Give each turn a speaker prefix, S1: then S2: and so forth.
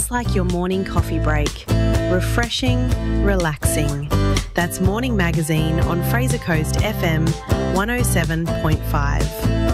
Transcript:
S1: just like your morning coffee break. Refreshing, relaxing. That's Morning Magazine on Fraser Coast FM 107.5.